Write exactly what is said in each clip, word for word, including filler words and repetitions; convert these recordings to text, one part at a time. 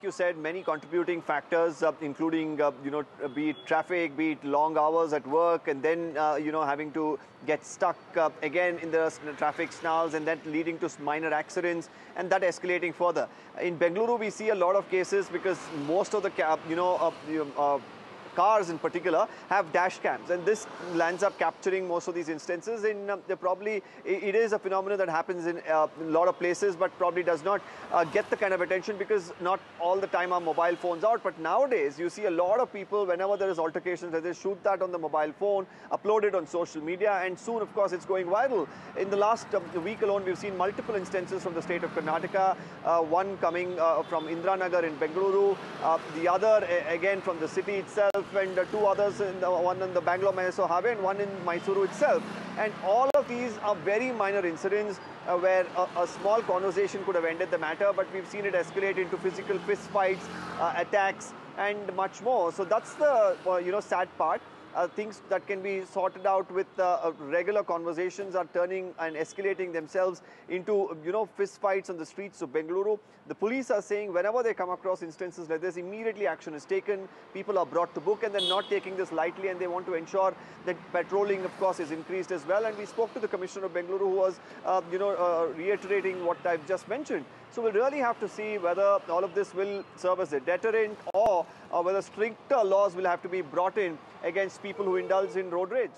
you said, many contributing factors, uh, including, uh, you know, be it traffic, be it long hours at work, and then, uh, you know, having to get stuck uh, again in the traffic snarls, and then leading to minor accidents, and that escalating further. In Bengaluru, we see a lot of cases because most of the, you know, uh, uh, cars in particular have dash cams, and this lands up capturing most of these instances. In uh, probably it is a phenomenon that happens in uh, a lot of places, but probably does not uh, get the kind of attention because not all the time are mobile phones out. But nowadays you see a lot of people, whenever there is altercations, they shoot that on the mobile phone, upload it on social media, and soon of course it's going viral. In the last uh, week alone, we've seen multiple instances from the state of Karnataka, uh, one coming uh, from Indranagar in Bengaluru, uh, the other uh, again from the city itself, and uh, two others, in the, one in the Bangalore-Mysore highway and one in Mysuru itself. And all of these are very minor incidents uh, where a, a small conversation could have ended the matter, but we've seen it escalate into physical fist fights, uh, attacks, and much more. So that's the uh, you know sad part. Uh, things that can be sorted out with uh, uh, regular conversations are turning and escalating themselves into, you know, fist fights on the streets of Bengaluru. The police are saying whenever they come across instances like this, immediately action is taken. People are brought to book, and they're not taking this lightly, and they want to ensure that patrolling, of course, is increased as well. And we spoke to the Commissioner of Bengaluru, who was, uh, you know, uh, reiterating what I've just mentioned. So we'll really have to see whether all of this will serve as a deterrent, or, or whether stricter laws will have to be brought in against people who indulge in road rage.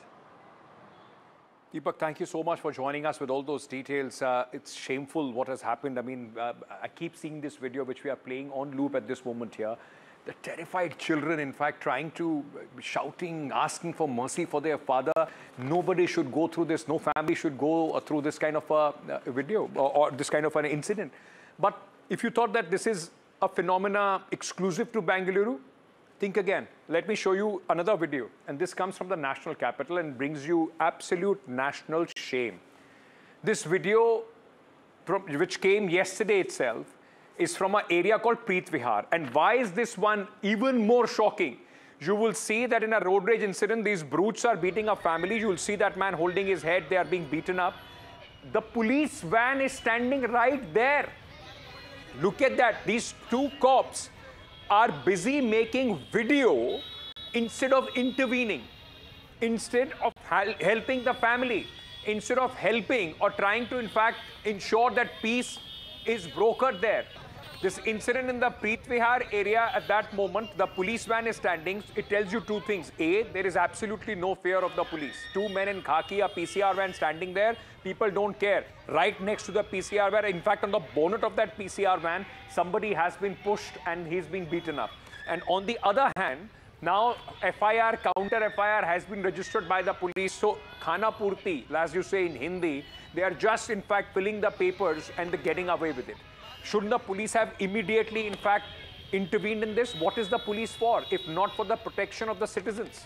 Deepak, thank you so much for joining us with all those details. Uh, it's shameful what has happened. I mean, uh, I keep seeing this video, which we are playing on loop at this moment here. The terrified children, in fact, trying to, shouting, asking for mercy for their father. Nobody should go through this. No family should go through this kind of a, a video or, or this kind of an incident. But if you thought that this is a phenomena exclusive to Bengaluru, think again. Let me show you another video. And this comes from the national capital and brings you absolute national shame. This video, from, which came yesterday itself, is from an area called Preet Vihar. And why is this one even more shocking? You will see that in a road rage incident, these brutes are beating a family. You will see that man holding his head. They are being beaten up. The police van is standing right there. Look at that. These two cops are busy making video instead of intervening, instead of helping the family, instead of helping or trying to, in fact, ensure that peace is brokered there. This incident in the Preet Vihar area, at that moment, the police van is standing. It tells you two things. A, there is absolutely no fear of the police. Two men in khaki, a P C R van standing there. People don't care. Right next to the P C R van, in fact, on the bonnet of that P C R van, somebody has been pushed and he's been beaten up. And on the other hand, now F I R, counter F I R has been registered by the police. So, khana purti, as you say in Hindi, they are just, in fact, filling the papers and they're getting away with it. Shouldn't the police have immediately, in fact, intervened in this? What is the police for, if not for the protection of the citizens?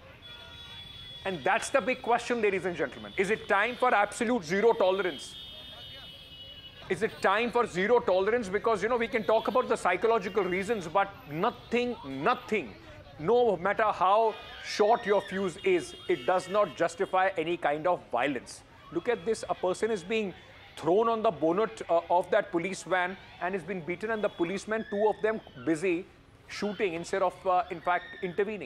And that's the big question, ladies and gentlemen. Is it time for absolute zero tolerance? Is it time for zero tolerance? Because, you know, we can talk about the psychological reasons, but nothing, nothing, no matter how short your fuse is, it does not justify any kind of violence. Look at this. A person is being thrown on the bonnet uh, of that police van and is being beaten, and the policemen, two of them busy shooting instead of, uh, in fact, intervening.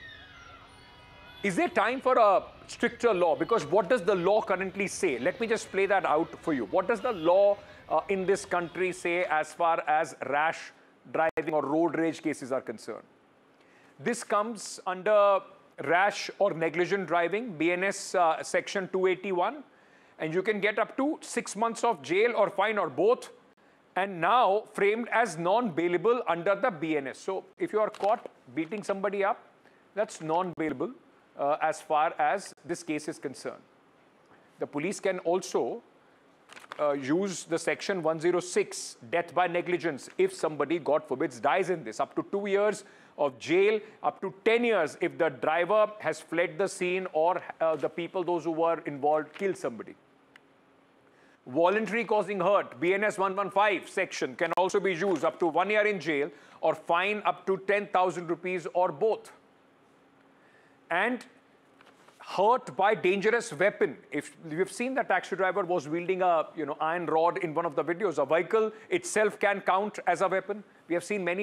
Is there time for a stricter law? Because what does the law currently say? Let me just play that out for you. What does the law uh, in this country say as far as rash driving or road rage cases are concerned? This comes under rash or negligent driving, B N S uh, section two eighty-one. And you can get up to six months of jail or fine or both, and now framed as non-bailable under the B N S. So if you are caught beating somebody up, that's non-bailable uh, as far as this case is concerned. The police can also uh, use the section one oh six, death by negligence, if somebody, God forbids, dies in this. Up to two years of jail, up to ten years if the driver has fled the scene or uh, the people, those who were involved, killed somebody. Voluntary causing hurt, B N S one fifteen section can also be used, up to one year in jail or fine up to ten thousand rupees or both. And hurt by dangerous weapon. If we've seen that taxi driver was wielding a you know iron rod in one of the videos, a vehicle itself can count as a weapon. We have seen many